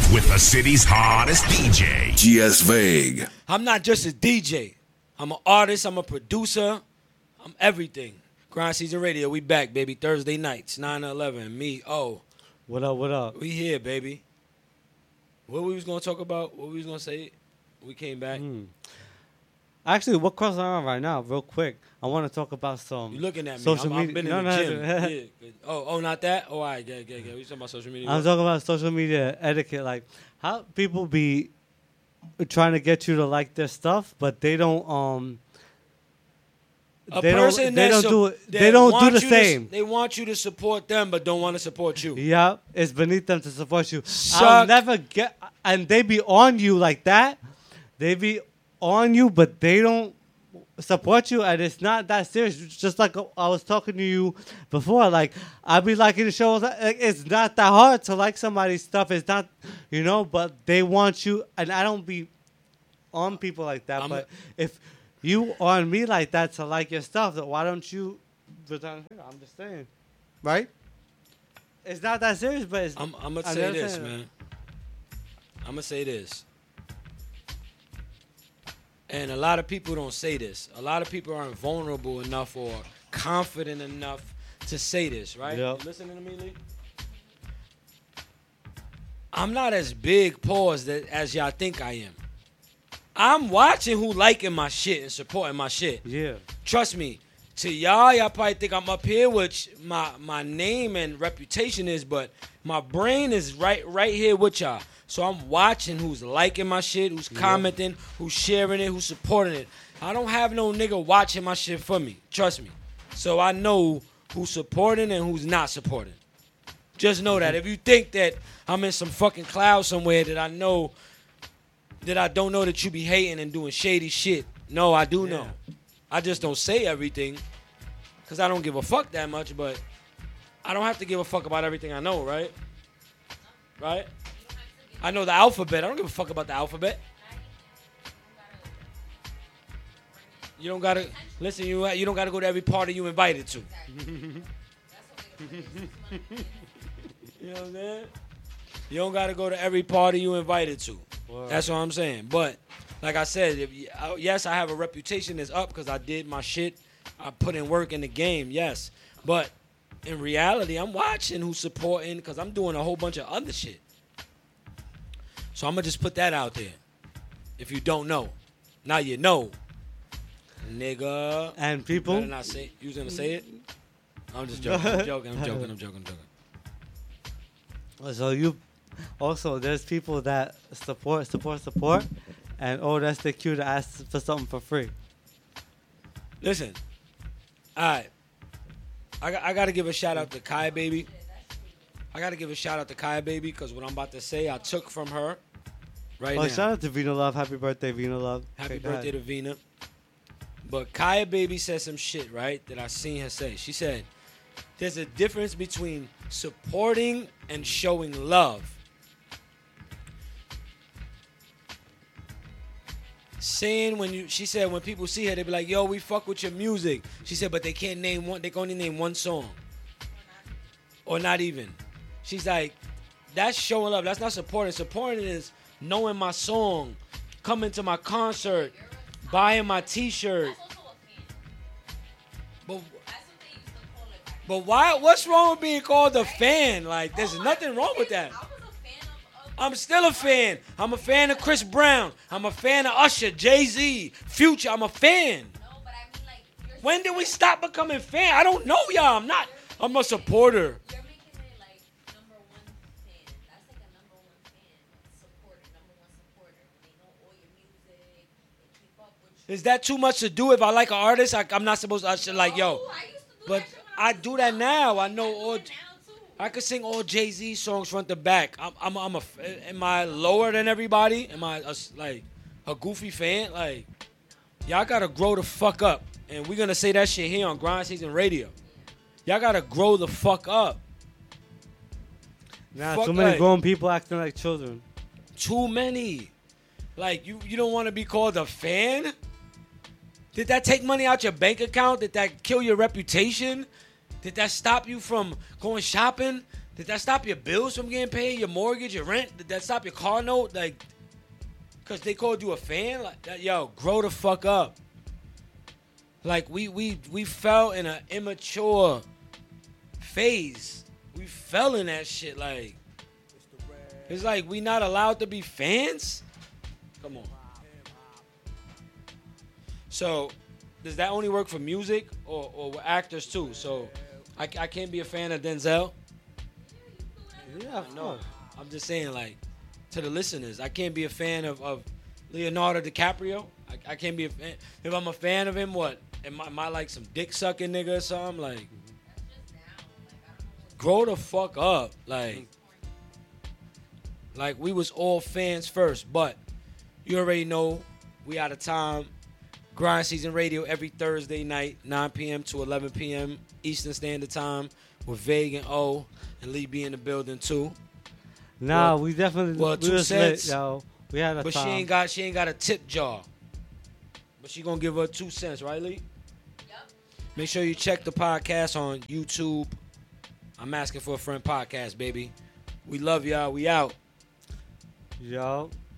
with the city's hottest DJ, GS Vague. I'm not just a DJ. I'm an artist. I'm a producer. I'm everything. Grind Season Radio. We back, baby. Thursday nights, 9 to 11. Me, What up, what up? we here, baby. What we was going to talk about? What we was going to say? We came back. Actually, what crossed my mind right now, real quick, I want to talk about some You looking at me. social I've media. been in the gym. Yeah. Oh, not that? Oh, all right. We talking about social media. I'm talking about social media etiquette, like how people be trying to get you to like their stuff, but they don't. They don't do the same. They want you to support them, but don't want to support you. Yeah, it's beneath them to support you. Suck. I'll never get, and they be on you like that. They be on you, but they don't support you, and it's not that serious. Just like I was talking to you before, like I be liking the shows. Like, it's not that hard to like somebody's stuff. It's not, but they want you, and I don't be on people like that. But if you on me like that to like your stuff, then why don't you return here? I'm just saying, right? It's not that serious, but it's. I'm gonna say this, man. I'm gonna say this. And a lot of people don't say this. A lot of people aren't vulnerable enough or confident enough to say this, right? Yep. You listening to me, Lee? I'm not as big paused as y'all think I am. I'm watching who liking my shit and supporting my shit. Yeah. Trust me. To y'all probably think I'm up here, which my name and reputation is, but my brain is right here with y'all. So I'm watching who's liking my shit, who's commenting, who's sharing it, who's supporting it. I don't have no nigga watching my shit for me. Trust me. So I know who's supporting and who's not supporting. Just know that. If you think that I'm in some fucking cloud somewhere that I don't know that you be hating and doing shady shit. No, I do know. I just don't say everything because I don't give a fuck that much, but I don't have to give a fuck about everything I know, right? Right? I know the alphabet. I don't give a fuck about the alphabet. You don't gotta listen. You don't gotta go to every party you invited to. You know what I'm saying? You don't gotta go to every party you invited to. Wow. That's what I'm saying. But like I said, yes, I have a reputation that's up because I did my shit. I put in work in the game. Yes, but in reality, I'm watching who's supporting because I'm doing a whole bunch of other shit. So I'm going to just put that out there. If you don't know. Now you know. Nigga. And people. Not say, you was going to say it? I'm just joking. I'm joking. So you. Also, there's people that support. And, that's the cue to ask for something for free. Listen. All right. I got to give a shout out to Kai Baby. Because what I'm about to say, I took from her now. Shout out to Vina Love. Happy birthday, Vina Love. Happy birthday to Vina. But Kaya Baby said some shit, right, that I seen her say. She said, there's a difference between supporting and showing love. She said when people see her, they be like, yo, we fuck with your music. She said, but they can only name one song. Or not even. She's like, that's showing love. That's not supporting. Supporting is knowing my song, coming to my concert, buying my T-shirt. But why? What's wrong with being called a fan? Like, there's nothing wrong with that. I'm still a fan. I'm a fan of Chris Brown. I'm a fan of Usher, Jay-Z, Future. I'm a fan. When did we stop becoming fan? I don't know, y'all. I'm a supporter. Is that too much to do if I like an artist? I'm not supposed to usher like, yo. But I do that now. I know all. I could sing all Jay-Z songs front to back. Am I lower than everybody? Am I a goofy fan? Like, y'all gotta grow the fuck up. And we're gonna say that shit here on Grind Season Radio. Y'all gotta grow the fuck up. Nah, too many grown people acting like children. Too many. Like, you don't want to be called a fan? Did that take money out your bank account? Did that kill your reputation? Did that stop you from going shopping? Did that stop your bills from getting paid? Your mortgage, your rent? Did that stop your car note? Like, because they called you a fan? Like that, yo, grow the fuck up. Like, we fell in an immature phase. We fell in that shit. Like, it's like we not allowed to be fans? Come on. So, does that only work for music or with actors too? So, I can't be a fan of Denzel? Yeah, No. I'm just saying, like, to the listeners, I can't be a fan of Leonardo DiCaprio. I can't be a fan. If I'm a fan of him, what? Am I like some dick sucking nigga or something? Like, grow the fuck up. Like, we was all fans first, but you already know we out of time. Grind Season Radio every Thursday night, 9 p.m. to 11 p.m. Eastern Standard Time with Vague and O and Lee B in the building too. Nah, Well- we definitely well, we 2 was cents. lit, yo. We had a But time. she ain't got a tip jar. But she gonna give her 2 cents, right, Lee? Yep. Make sure you check the podcast on YouTube. I'm Asking for a Friend podcast, baby. We love y'all. We out. Yo.